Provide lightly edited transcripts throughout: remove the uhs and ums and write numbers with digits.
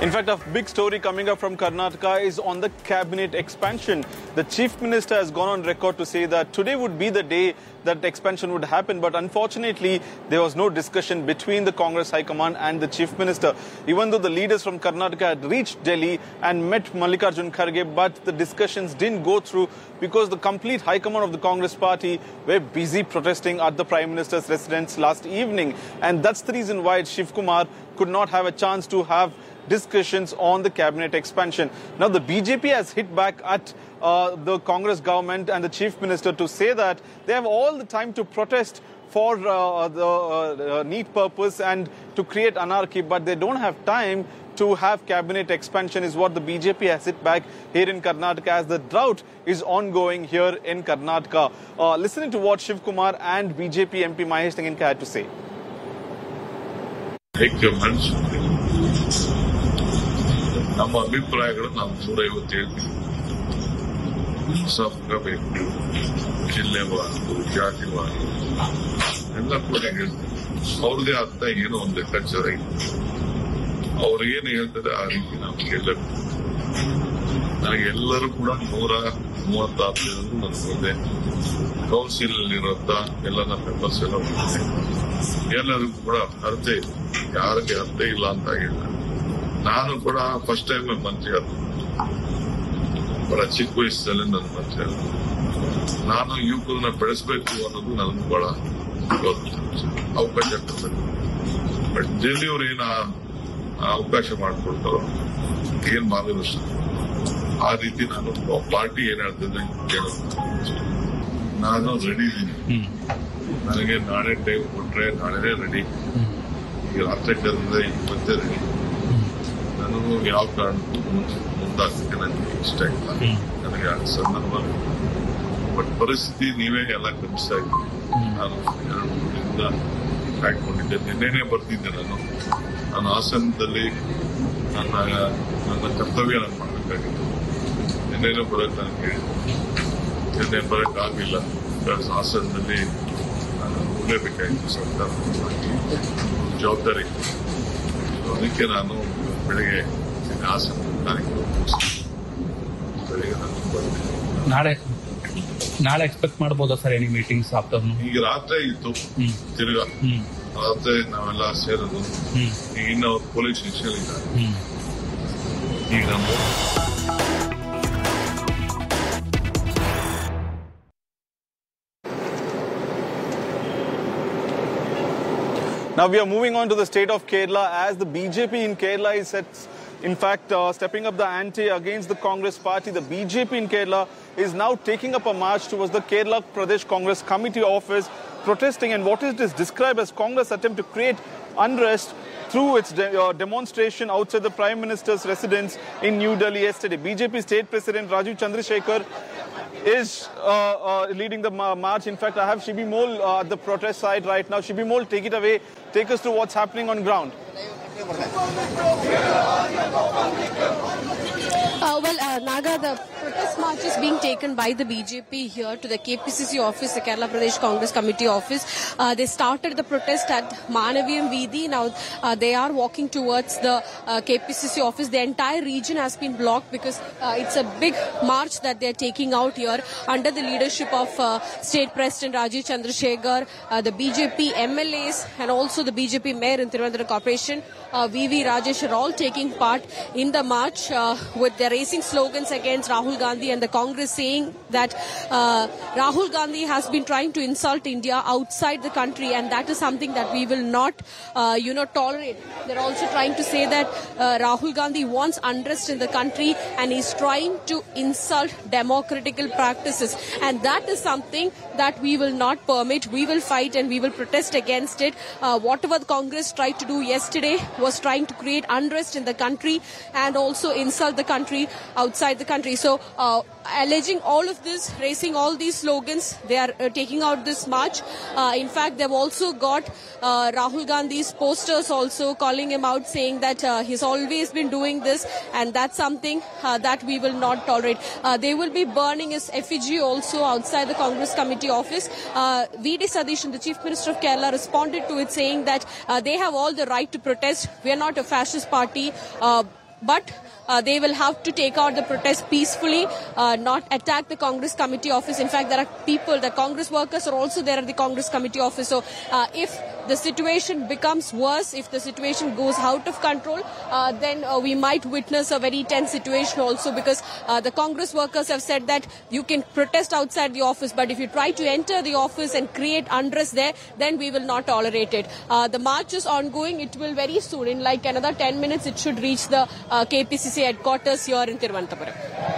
In fact, a big story coming up from Karnataka is on the cabinet expansion. The chief minister has gone on record to say that today would be the day that expansion would happen, but unfortunately there was no discussion between the Congress High Command and the chief minister. Even though the leaders from Karnataka had reached Delhi and met Mallikarjun Kharge, but the discussions didn't go through because the complete High Command of the Congress party were busy protesting at the Prime Minister's residence last evening. And that's the reason why Shiv Kumar could not have a chance to have discussions on the cabinet expansion. Now the BJP has hit back at the Congress government and the chief minister to say that they have all the time to protest for the neat purpose and to create anarchy, but they don't have time to have cabinet expansion, is what the BJP has hit back here in Karnataka as the drought is ongoing here in Karnataka. Listening to what Shiv Kumar and BJP MP Mahesh Tenginka had to say. ನಮ್ಮ ಅಭಿಪ್ರಾಯಗಳು ನಾವು 157 ಬೇಕು, ಜಿಲ್ಲೆವಾರು ಜಾತಿವಾರು ಎಲ್ಲ ಕೂಡ ಹೇಳ್ತೀವಿ. ಅವ್ರದೇ ಅರ್ಥ ಏನೋ ಒಂದು ಲೆಕ್ಕಾಚಾರ ಇದೆ. ಅವ್ರು ಏನು ಹೇಳ್ತಾರೆ ಆ ರೀತಿ ನಾವು ಕೇಳಬೇಕು. ನನಗೆ ಎಲ್ಲರೂ ಕೂಡ 136 ಜನರು ನನ್ನ ಮುಂದೆ ಕೌನ್ಸಿಲ್ ಅಲ್ಲಿರುವಂತ ಎಲ್ಲ ನನ್ನ ಮೆಂಬರ್ಸ್ ಎಲ್ಲ ಎಲ್ಲರಿಗೂ ಕೂಡ ಅರ್ಥ ಇದೆ. ಯಾರಿಗೆ ಅರ್ಥ ಇಲ್ಲ ಅಂತ ಹೇಳಿಲ್ಲ. ನಾನು ಕೂಡ ಫಸ್ಟ್ ಟೈಮ್ ಮಂತ್ರಿ ಆದ, ಬಹಳ ಚಿಕ್ಕ ವಯಸ್ಸಲ್ಲಿ ನನ್ನ ಮಂತ್ರಿ ಆದ. ನಾನು ಯುವಕರನ್ನ ಬೆಳೆಸಬೇಕು ಅನ್ನೋದು ನನಗೆ ಬಹಳ ಅವಕಾಶ ಕೊಡ್ಬೇಕು. ಬಟ್ ಡೆಲ್ಲಿಯವ್ರು ಏನ ಅವಕಾಶ ಮಾಡಿಕೊಡ್ತಾರೋ, ಏನ್ ಮಾರ್ಗದರ್ಶನ, ಆ ರೀತಿ ನಾನು ಪಾರ್ಟಿ ಏನ್ ಹೇಳ್ತಿದ್ದೆ ಕೇಳೋದು. ನಾನು ರೆಡಿ ಇದ್ದೀನಿ. ನನಗೆ ನಾಳೆ ಟೈಮ್ ಕೊಟ್ರೆ ನಾಳೆನೇ ರೆಡಿ. ಈಗ ರಾತ್ರಿ ಕರೆದ್ರೆ ಇವತ್ತೇ ರೆಡಿ. ನನಗೂ ಯಾವ ಕಾರಣಕ್ಕೂ ಮುಂದಾಗ್ತಕ್ಕೆ ನನಗೆ ಇಷ್ಟ ಇಲ್ಲ. ನನಗೆ ಆ ಸಂದರ್ಭ, ಬಟ್ ಪರಿಸ್ಥಿತಿ ನೀವೇ ಎಲ್ಲ ಗಮನಿಸ್ತಾ ಇದ್ದೀನಿ. ನಾನು 2 ದಿನದಿಂದ ಕಾಯ್ಕೊಂಡಿದ್ದೆ. ನಿನ್ನೆನೆ ಬರ್ತಿದ್ದೆ. ನಾನು ಹಾಸನದಲ್ಲಿ ನನ್ನ ಕರ್ತವ್ಯ ನಾನು ಮಾಡಬೇಕಾಗಿತ್ತು. ನಿನ್ನೆನೆ ಬರೋಕೆ ನಾನು ಹೇಳಿದ್ದೆ. ನಿನ್ನೆ ಬರೋಕ್ಕಾಗಲಿಲ್ಲ. ಹಾಸನದಲ್ಲಿ ನಾನು ಹೋಗಲೇಬೇಕಾಗಿತ್ತು. ಸರ್ಕಾರ ಜವಾಬ್ದಾರಿ. ಅದಕ್ಕೆ ನಾನು ಬೆಳಿಗ್ಗೆ ಹಾಸನ ಬೆಳಿಗ್ಗೆ ನಾಳೆ ಎಕ್ಸ್ಪೆಕ್ಟ್ ಮಾಡಬಹುದಾ ಸರ್ ಎನಿ ಮೀಟಿಂಗ್ಸ್ ಆಫ್ಟರ್ನೂನ್? ಈಗ ರಾತ್ರಿ ಇತ್ತು, ತಿರ್ಗಾ ರಾತ್ರಿ ನಾವೆಲ್ಲ ಸೇರೋದು. ಈಗ ಇನ್ನು ಪೊಲೀಸ್ ಸ್ಟೇಷನ್ ಇದ್ದಾರೆ. ಈಗ ನಾವು Now we are moving on to the state of Kerala as the BJP in Kerala is stepping up the ante against the Congress party. The BJP in Kerala is now taking up a march towards the Kerala Pradesh Congress Committee office, protesting and what is described as Congress attempt to create unrest through its demonstration outside the Prime Minister's residence in New Delhi yesterday. BJP State President Rajiv Chandrasekhar is leading the march. In fact, I have Shibi Mol at the protest site right now. Shibi Mol, take it away. Take us to what's happening on ground. Naga, the protest march is being taken by the BJP here to the KPCC office, the Kerala Pradesh Congress Committee office. They started the protest at Manaviyam Veedi. Now they are walking towards the KPCC office. The entire region has been blocked because it's a big march that they are taking out here under the leadership of State President Rajiv Chandrasekhar, the BJP MLAs and also the BJP Mayor in Tiruvandhuram Corporation, VV Rajesh, are all taking part in the march with their raising slogans against Rahul Gandhi and the Congress, saying that Rahul Gandhi has been trying to insult India outside the country, and that is something that we will not, tolerate. They're also trying to say that Rahul Gandhi wants unrest in the country and is trying to insult democratical practices, and that is something that we will not permit. We will fight and we will protest against it. Whatever the Congress tried to do yesterday was trying to create unrest in the country and also insult the country outside the country. So alleging all of this, raising all these slogans, they are taking out this march. In fact, they've also got Rahul Gandhi's posters also calling him out, saying that he's always been doing this and that's something that we will not tolerate. They will be burning his effigy also outside the Congress Committee office. V.D. Sadish, the Chief Minister of Kerala, responded to it saying that they have all the right to protest. We are not a fascist party. but they will have to take out the protest peacefully, not attack the Congress committee office. In fact, there are people, the Congress workers are also there at the Congress committee office. So if the situation becomes worse, if the situation goes out of control, then we might witness a very tense situation also, because the Congress workers have said that you can protest outside the office, but if you try to enter the office and create unrest there, then we will not tolerate it. The march is ongoing. It will very soon, in like another 10 minutes, it should reach the KPCC headquarters here in Thiruvananthapuram.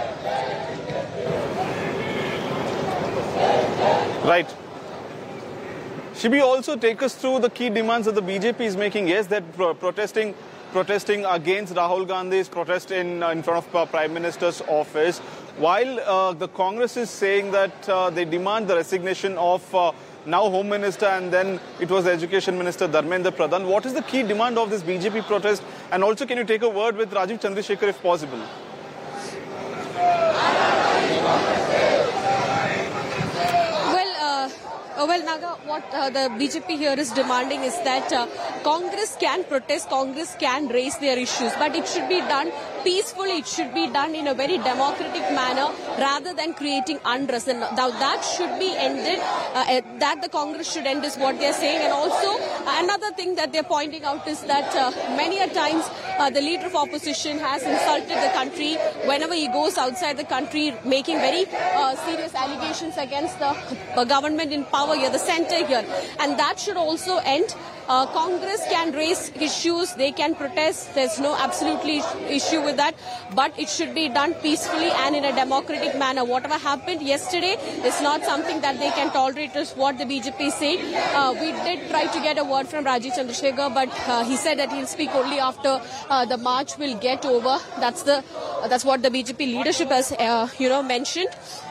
Right. Shibi, also take us through the key demands that the BJP is making. Yes, that protesting against Rahul Gandhi's protest in front of Prime Minister's office, while the Congress is saying that they demand the resignation of now Home Minister, and then it was the Education Minister Dharmendra Pradhan. What is the key demand of this BJP protest? And also, can you take a word with Rajiv Chandrasekhar if possible? Well, Naga, what the BJP here is demanding is that Congress can protest, Congress can raise their issues, but it should be done peacefully, it should be done in a very democratic manner rather than creating unrest. And now that should be ended, that the Congress should end is what they are saying. And also, another thing that they are pointing out is that many a times the leader of opposition has insulted the country whenever he goes outside the country, making very serious allegations against the government in power here, the centre here, and that should also end. Congress can raise issues, they can protest, there's no absolutely issue with that, but it should be done peacefully and in a democratic manner. Whatever happened yesterday is not something that they can tolerate, is what the BJP is saying. We did try to get a word from Rajiv Chandrasekhar, but he said that he'll speak only after the march will get over. That's what the BJP leadership has mentioned.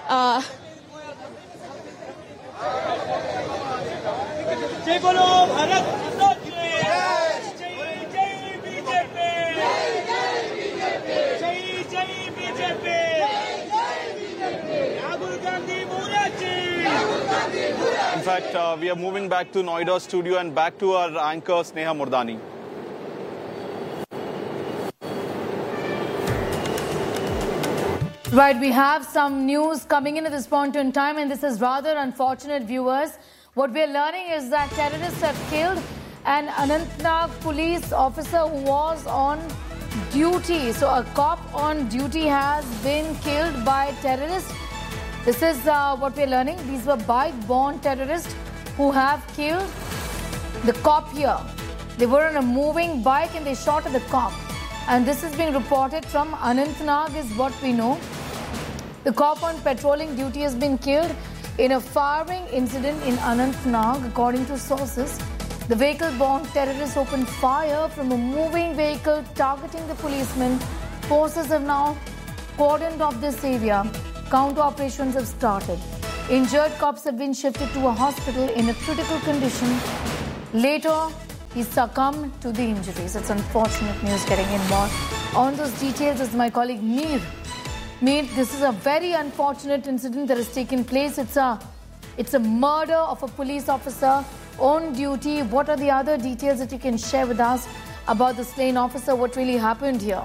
जय बोलो भारत माता की जय जय BJP जय BJP Rahul Gandhi Morachi. In fact, we are moving back to Noida studio and back to our anchor Sneha Murdani. Right, we have some news coming in at this point in time, and this is rather unfortunate, viewers. What we are learning is that terrorists have killed an Anantnag police officer who was on duty. So a cop on duty has been killed by terrorists. This is what we are learning. These were bike-borne terrorists who have killed the cop here. They were on a moving bike and they shot at the cop. And this is being reported from Anantnag is what we know. The cop on patrolling duty has been killed in a firing incident in Anantnag, according to sources. The vehicle-borne terrorists opened fire from a moving vehicle targeting the policemen. Forces have now cordoned off this area. Counter operations have started. Injured cops have been shifted to a hospital in a critical condition. Later, he succumbed to the injuries. It's unfortunate news. Getting in more on those details is my colleague Mir. Mir, this is a very unfortunate incident that has taken place. It's a murder of a police officer on duty. What are the other details that you can share with us about the slain officer? What really happened here?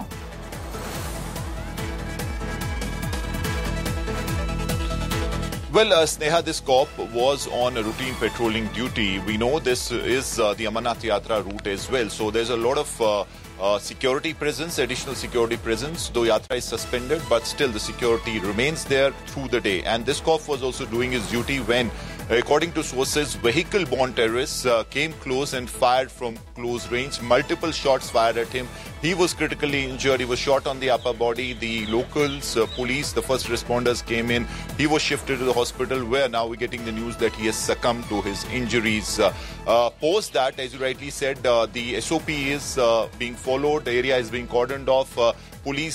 Well, Sneha, this cop was on a routine patrolling duty. We know this is the Amarnath Yatra route as well. So there's a lot of security presence, additional security presence, though Yatra is suspended, but still the security remains there through the day. And this cop was also doing his duty when, according to sources, vehicle-borne terrorists came close and fired from close range. Multiple shots fired at him. He was critically injured. He was shot on the upper body. The locals, police, the first responders came in. He was shifted to the hospital, where now we're getting the news that he has succumbed to his injuries. Post that, as you rightly said, the SOP is being followed. The area is being cordoned off. Police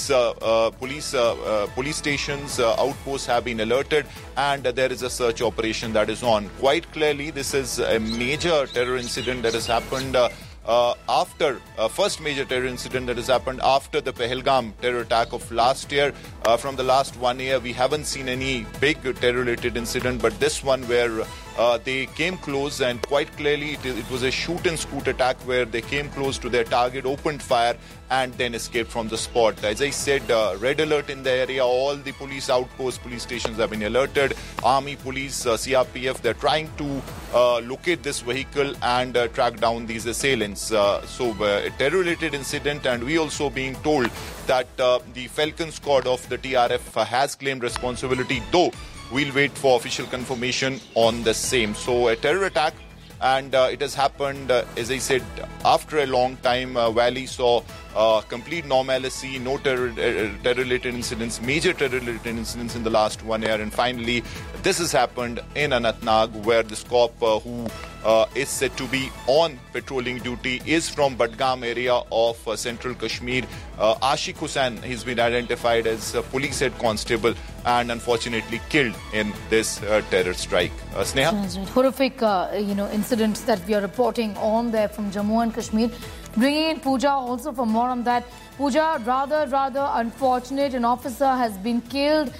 stations, outposts have been alerted, and there is a search operation that is on. Quite clearly, this is a major terror incident that has happened first major terror incident that has happened after the Pahalgam terror attack of last year. From the last 1 year, we haven't seen any big terror-related incident, but this one where they came close, and quite clearly it was a shoot-and-scoot attack where they came close to their target, opened fire, and then escaped from the spot. As I said, red alert in the area. All the police outposts, police stations have been alerted. Army, police, CRPF, they're trying to locate this vehicle and track down these assailants. So a terror-related incident, and we also being told that the Falcon squad of the TRF has claimed responsibility, though we'll wait for official confirmation on the same. So a terror attack, and it has happened, as I said, after a long time. Valley saw complete normalcy, no terror-related incidents, major terror-related incidents in the last 1 year. And finally, this has happened in Anantnag, where this cop who is said to be on patrolling duty is from Budgam area of central Kashmir. Ashik Hussain, he's been identified as a police head constable and unfortunately killed in this terror strike. Sneha? Horrific, incidents that we are reporting on there from Jammu and Kashmir. Bringing in Pooja also for more on that. Pooja, rather unfortunate. An officer has been killed.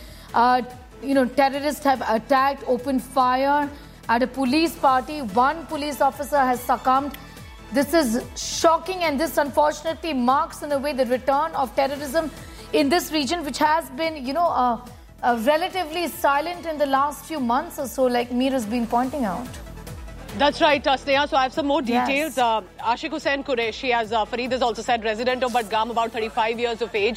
Terrorists have attacked, opened fire at a police party. One police officer has succumbed. This is shocking, and this unfortunately marks in a way the return of terrorism in this region, which has been, relatively silent in the last few months or so, like Mir has been pointing out. That's right, Sneha. So I have some more details. Yes. Ashik Hussain Qureshi, as Fareed has also said, resident of Budgam, about 35 years of age.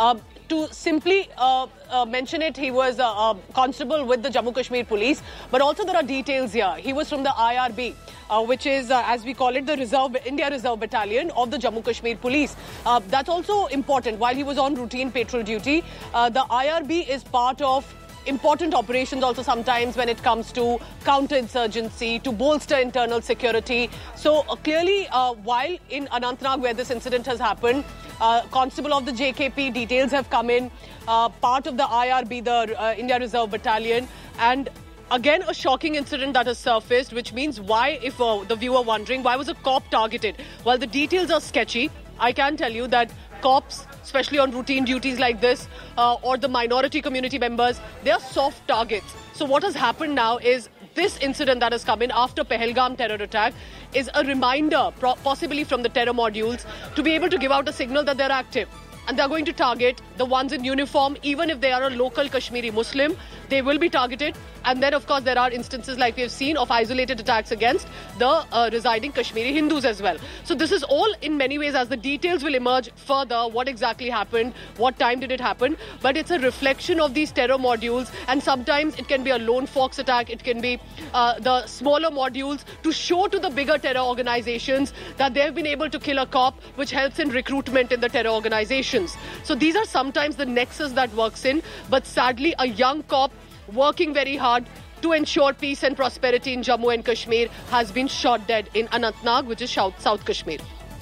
To simply mention it, he was a constable with the Jammu Kashmir Police. But also there are details here. He was from the IRB, which is, as we call it, the India Reserve Battalion of the Jammu Kashmir Police. That's also important. While he was on routine patrol duty, the IRB is part of important operations also sometimes when it comes to counterinsurgency, to bolster internal security. So clearly, while in Anantnag, where this incident has happened, constable of the JKP, details have come in, part of the IRB, the India Reserve Battalion, and again a shocking incident that has surfaced, which means why, if the viewer wondering, why was a cop targeted? Well, the details are sketchy. I can tell you that cops, especially on routine duties like this, or the minority community members, they are soft targets. So what has happened now is this incident that has come in after Pahalgam terror attack is a reminder, possibly from the terror modules, to be able to give out a signal that they're active. And they're going to target the ones in uniform, even if they are a local Kashmiri Muslim, they will be targeted. And then, of course, there are instances like we have seen of isolated attacks against the residing Kashmiri Hindus as well. So this is all in many ways, as the details will emerge further, what exactly happened, what time did it happen. But it's a reflection of these terror modules. And sometimes it can be a lone fox attack. It can be the smaller modules to show to the bigger terror organizations that they've been able to kill a cop, which helps in recruitment in the terror organizations. So these are sometimes the nexus that works in. But sadly, a young cop working very hard to ensure peace and prosperity in Jammu and Kashmir has been shot dead in Anantnag, which is South Kashmir.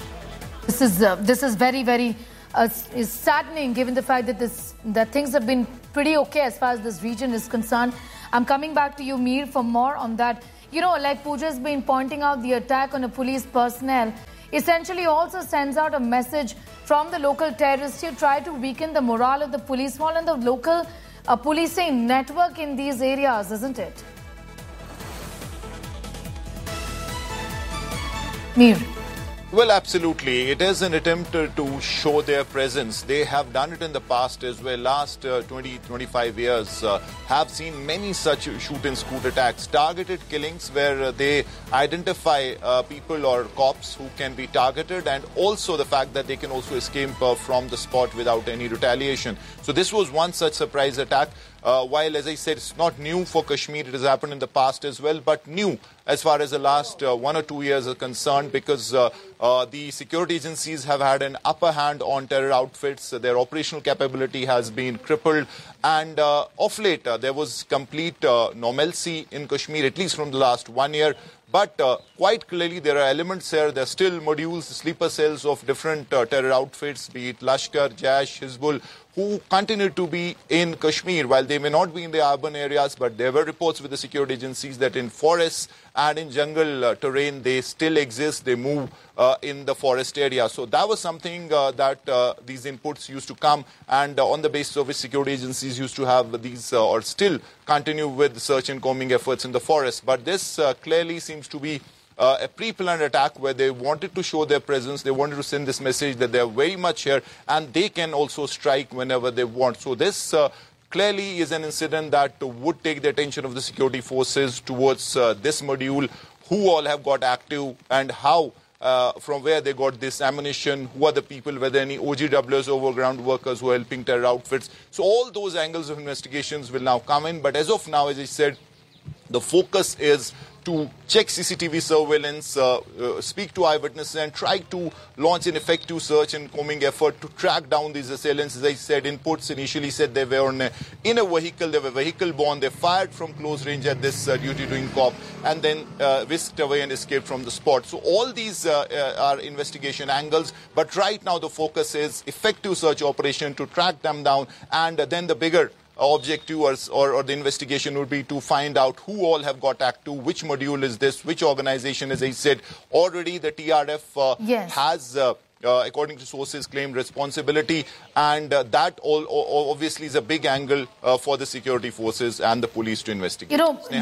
This is very, very is saddening, given the fact that things have been pretty okay as far as this region is concerned. I'm coming back to you, Mir, for more on that. Like Pooja has been pointing out, the attack on a police personnel essentially also sends out a message from the local terrorists to try to weaken the morale of the police force and the local policing network in these areas, isn't it? Mir. Well, absolutely. It is an attempt to show their presence. They have done it in the past as well. Last 20-25 years have seen many such shoot-and-scoot attacks, targeted killings where they identify people or cops who can be targeted, and also the fact that they can also escape from the spot without any retaliation. So this was one such surprise attack. While, as I said, it's not new for Kashmir, it has happened in the past as well, but new as far as the last 1 or 2 years are concerned, because the security agencies have had an upper hand on terror outfits. Their operational capability has been crippled, and of late there was complete normalcy in Kashmir, at least from the last 1 year. But quite clearly there are elements here. There are still modules, sleeper cells of different terror outfits, be it Lashkar, Jaish, Hizbul, who continue to be in Kashmir. While they may not be in the urban areas, but there were reports with the security agencies that in forests and in jungle terrain, they still exist. They move in the forest area. So that was something that these inputs used to come, and on the basis of which security agencies used to have these or still continue with search and combing efforts in the forest. But this clearly seems to be a pre-planned attack where they wanted to show their presence. They wanted to send this message that they are very much here and they can also strike whenever they want. So this clearly is an incident that would take the attention of the security forces towards this module, who all have got active and how, from where they got this ammunition, who are the people, whether any OGWs, overground workers who are helping terror outfits. So all those angles of investigations will now come in. But as of now, as I said, the focus is to check CCTV surveillance, speak to eyewitnesses and try to launch an effective search and combing effort to track down these assailants. As I said, inputs initially said they were in a vehicle, they were vehicle-borne, they fired from close range at this duty-doing cop and then whisked away and escaped from the spot. So all these are investigation angles, but right now the focus is effective search operation to track them down, and then the bigger objective or the investigation would be to find out who all have got active, which module is this, which organization. As I said, already the TRF has, according to sources, claimed responsibility, and that obviously is a big angle for the security forces and the police to investigate.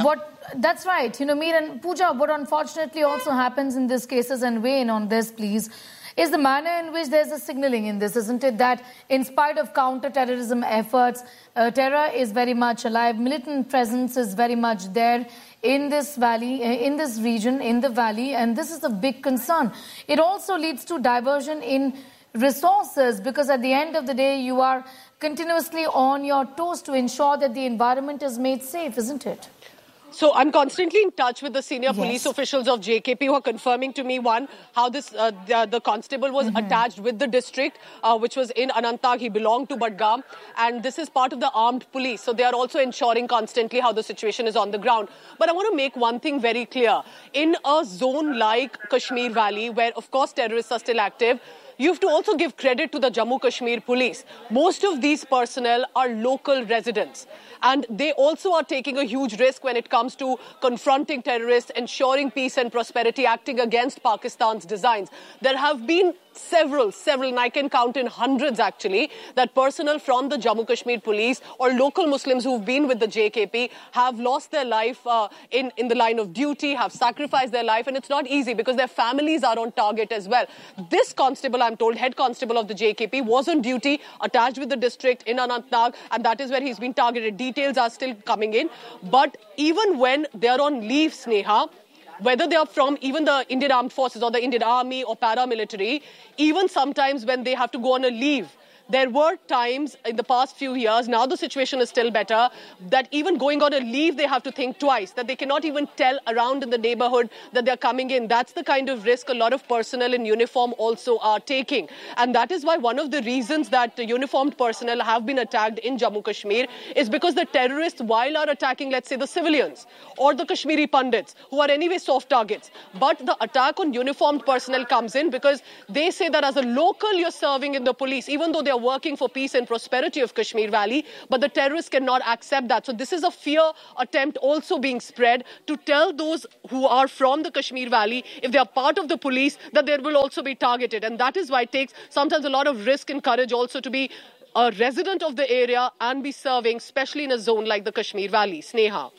That's right. Mir and Pooja, what unfortunately also happens in these cases, and weigh in on this, please, is the manner in which there's a signaling in this, isn't it? That in spite of counter-terrorism efforts, terror is very much alive. Militant presence is very much there in this valley, in this region, in the valley, and this is a big concern. It also leads to diversion in resources, because at the end of the day, you are continuously on your toes to ensure that the environment is made safe, isn't it? So I'm constantly in touch with the senior police officials of JKP who are confirming to me, one, how this the constable was attached with the district, which was in Anantnag. He belonged to Budgam, and this is part of the armed police. So they are also ensuring constantly how the situation is on the ground. But I want to make one thing very clear. In a zone like Kashmir Valley, where of course terrorists are still active, you have to also give credit to the Jammu Kashmir police. Most of these personnel are local residents. And they also are taking a huge risk when it comes to confronting terrorists, ensuring peace and prosperity, acting against Pakistan's designs. There have been several, and I can count in hundreds actually, that personnel from the Jammu Kashmir police or local Muslims who've been with the JKP have lost their life in the line of duty, have sacrificed their life, and it's not easy because their families are on target as well. This constable, I'm told, head constable of the JKP, was on duty, attached with the district in Anantnag, and that is where he's been targeted. Details are still coming in. But even when they're on leave, Sneha, whether they are from even the Indian Armed Forces or the Indian Army or paramilitary, even sometimes when they have to go on a leave, there were times in the past few years, now the situation is still better, that even going on a leave, they have to think twice, that they cannot even tell around in the neighborhood that they're coming in. That's the kind of risk a lot of personnel in uniform also are taking. And that is why one of the reasons that the uniformed personnel have been attacked in Jammu Kashmir is because the terrorists, while are attacking, let's say, the civilians or the Kashmiri Pandits, who are anyway soft targets. But the attack on uniformed personnel comes in because they say that as a local, you're serving in the police, even though they are working for peace and prosperity of Kashmir Valley, but the terrorists cannot accept that. So this is a fear attempt also being spread to tell those who are from the Kashmir Valley, if they are part of the police, that they will also be targeted. And that is why it takes sometimes a lot of risk and courage also to be a resident of the area and be serving, especially in a zone like the Kashmir Valley. Sneha.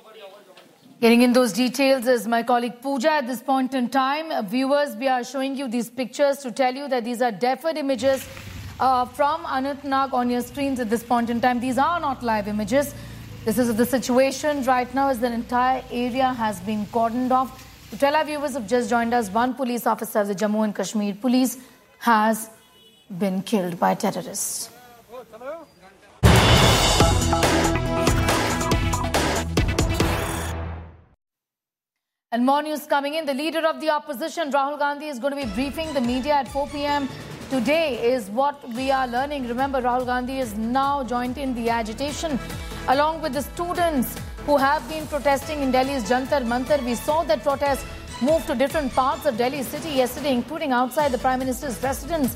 Getting in those details is my colleague Pooja. At this point in time, viewers, we are showing you these pictures to tell you that these are deferred images from Anantnag on your screens at this point in time. These are not live images. This is the situation right now as the entire area has been cordoned off. To tell our viewers who have just joined us, one police officer of the Jammu and Kashmir police has been killed by terrorists. And more news coming in. The leader of the opposition, Rahul Gandhi, is going to be briefing the media at 4 p.m. today is what we are learning. Remember, Rahul Gandhi is now joined in the agitation along with the students who have been protesting in Delhi's Jantar Mantar. We saw that protest move to different parts of Delhi city yesterday, including outside the Prime Minister's residence.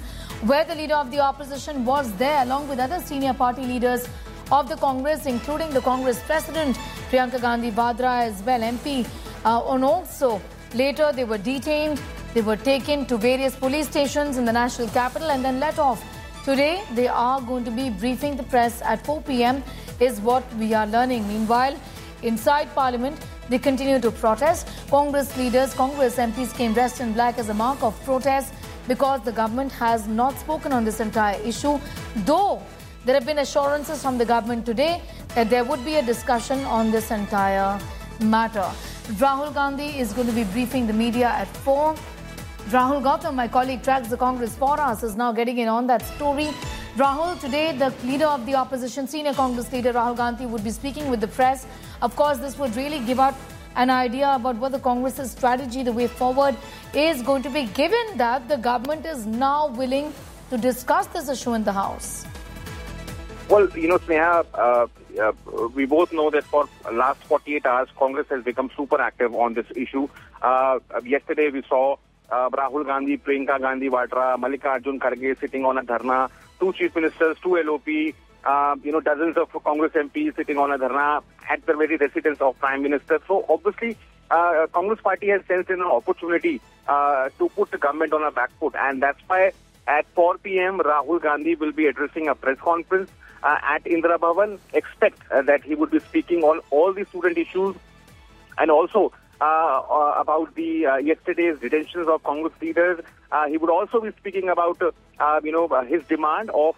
where the leader of the opposition was there along with other senior party leaders of the Congress, including the Congress President Priyanka Gandhi Vadra as well, MP. And also later they were detained, they were taken to various police stations in the national capital and then let off. Today they are going to be briefing the press at 4 p.m. is what we are learning. Meanwhile, inside Parliament, they continue to protest. Congress leaders, Congress MPs came dressed in black as a mark of protest because the government has not spoken on this entire issue, though there have been assurances from the government today that there would be a discussion on this entire matter. Rahul Gandhi is going to be briefing the media at 4. Rahul Gautam, my colleague, tracks the Congress for us, is now getting in on that story. Rahul, today the leader of the opposition, senior Congress leader Rahul Gandhi, would be speaking with the press. Of course, this would really give out an idea about what the Congress's strategy, the way forward, is going to be, given that the government is now willing to discuss this issue in the House. Well, Sneha, we both know that for the last 48 hours, Congress has become super active on this issue. Yesterday, we saw Rahul Gandhi, Priyanka Gandhi Vadra, Mallikarjun Kharge sitting on a dharna, 2 chief ministers, 2 LOP, dozens of Congress MPs sitting on a dharna at the very residence of Prime Minister. So obviously, Congress party has sensed an opportunity to put the government on a back foot, and that's why at 4 p.m. Rahul Gandhi will be addressing a press conference at Indira Bhavan. Expect that he would be speaking on all the student issues and also about the yesterday's detentions of Congress leaders. He would also be speaking about, his demand of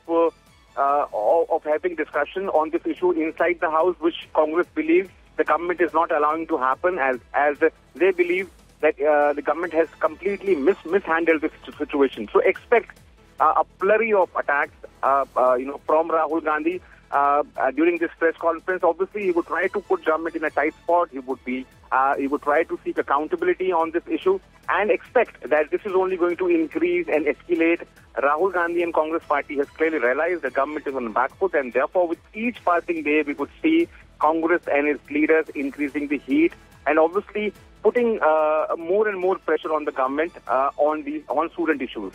having discussion on this issue inside the House, which Congress believes the government is not allowing to happen, as they believe that the government has completely mishandled this situation. So expect a flurry of attacks, from Rahul Gandhi during this press conference. Obviously, he would try to put government in a tight spot. He would try to seek accountability on this issue, and expect that this is only going to increase and escalate. Rahul Gandhi and Congress party has clearly realized the government is on the back foot, and therefore, with each passing day, we could see Congress and its leaders increasing the heat, and obviously putting more and more pressure on the government on student issues.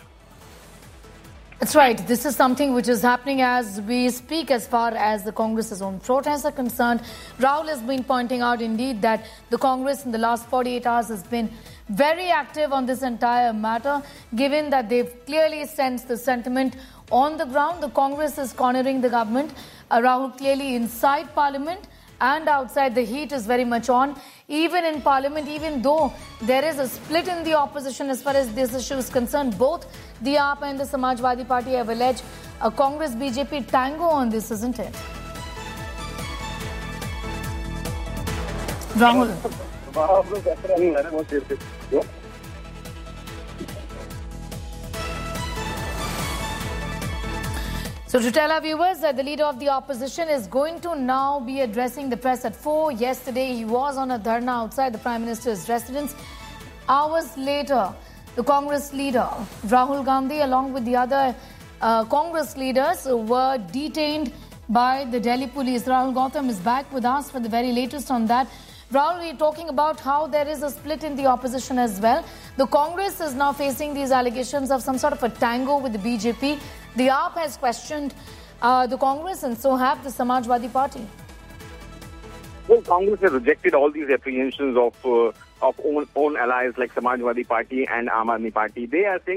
That's right. This is something which is happening as we speak as far as the Congress's own protests are concerned. Rahul has been pointing out indeed that the Congress in the last 48 hours has been very active on this entire matter, given that they've clearly sensed the sentiment on the ground. The Congress is cornering the government. Rahul clearly inside Parliament and outside, the heat is very much on. Even in Parliament, even though there is a split in the opposition as far as this issue is concerned, both the AAP and the Samajwadi Party have alleged a Congress-BJP tango on this, isn't it? Rahul. So to tell our viewers that the leader of the opposition is going to now be addressing the press at 4. Yesterday, he was on a dharna outside the Prime Minister's residence. Hours later, the Congress leader, Rahul Gandhi, along with the other Congress leaders, were detained by the Delhi police. Rahul Gautam is back with us for the very latest on that. Rahul, we're talking about how there is a split in the opposition as well. The Congress is now facing these allegations of some sort of a tango with the BJP. The AAP has questioned the Congress, and so have the Samajwadi Party. Well, Congress has rejected all these apprehensions of own allies like Samajwadi Party and Aam Aadmi Party. They are saying